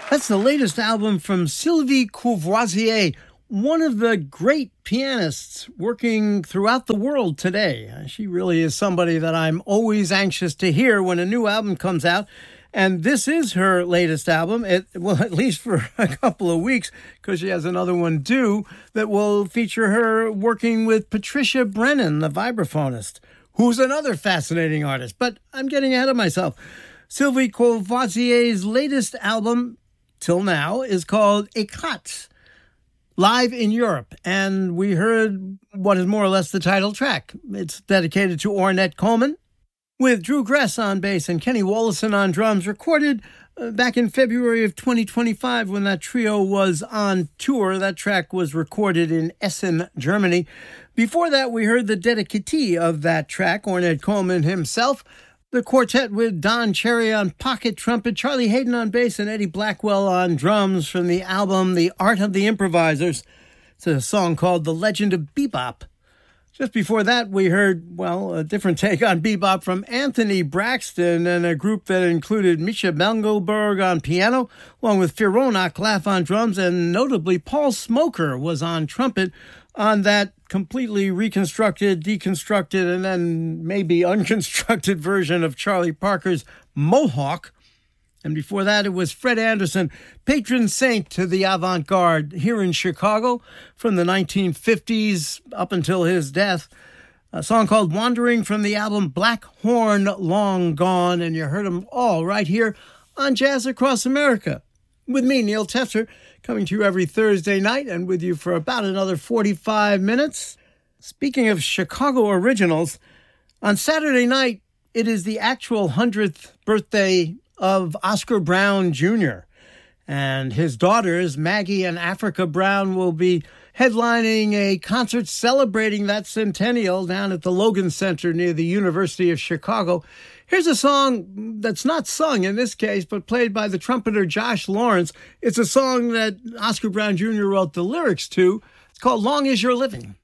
That's the latest album from Sylvie Courvoisier, one of the great pianists working throughout the world today. She really is somebody that I'm always anxious to hear when a new album comes out. And this is her latest album, at least for a couple of weeks, because she has another one due that will feature her working with Patricia Brennan, the vibraphonist, who's another fascinating artist. But I'm getting ahead of myself. Sylvie Courvoisier's latest album, till now, is called Éclats, live in Europe. And we heard what is more or less the title track. It's dedicated to Ornette Coleman, with Drew Gress on bass and Kenny Wollesen on drums, recorded back in February of 2025 when that trio was on tour. That track was recorded in Essen, Germany. Before that, we heard the dedicatee of that track, Ornette Coleman himself, the quartet with Don Cherry on pocket trumpet, Charlie Hayden on bass, and Eddie Blackwell on drums from the album The Art of the Improvisers. It's a song called The Legend of Bebop. Just before that, we heard, a different take on bebop from Anthony Braxton and a group that included Misha Mengelberg on piano, along with Fiona Claff on drums, and notably Paul Smoker was on trumpet on that completely reconstructed, deconstructed, and then maybe unconstructed version of Charlie Parker's Mohawk. And before that, it was Fred Anderson, patron saint to the avant-garde here in Chicago from the 1950s up until his death. A song called Wandering from the album Black Horn Long Gone. And you heard them all right here on Jazz Across America. With me, Neil Tester, coming to you every Thursday night and with you for about another 45 minutes. Speaking of Chicago originals, on Saturday night, it is the actual 100th birthday of Oscar Brown Jr. And his daughters, Maggie and Africa Brown, will be headlining a concert celebrating that centennial down at the Logan Center near the University of Chicago. Here's a song that's not sung in this case, but played by the trumpeter Josh Lawrence. It's a song that Oscar Brown Jr. wrote the lyrics to. It's called Long Is Your Living.